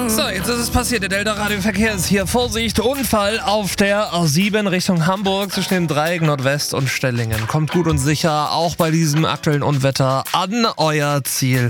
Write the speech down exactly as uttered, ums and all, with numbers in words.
So, jetzt ist es passiert. Der Delta Radio Verkehr ist hier. Vorsicht, Unfall auf der A sieben Richtung Hamburg zwischen dem Dreieck Nordwest und Stellingen. Kommt gut und sicher auch bei diesem aktuellen Unwetter an euer Ziel.